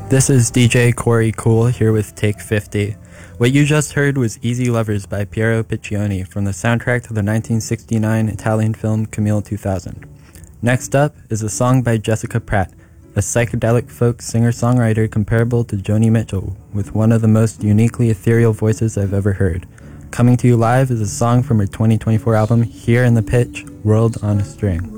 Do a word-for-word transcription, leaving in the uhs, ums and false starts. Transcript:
This is D J Corey Cool here with Take fifty. What you just heard was Easy Lovers by Piero Piccioni from the soundtrack to the nineteen sixty-nine Italian film Camille two thousand. Next up is a song by Jessica Pratt, a psychedelic folk singer-songwriter comparable to Joni Mitchell, with one of the most uniquely ethereal voices I've ever heard. Coming to you live is a song from her twenty twenty-four album Here in the Pitch, World on a String.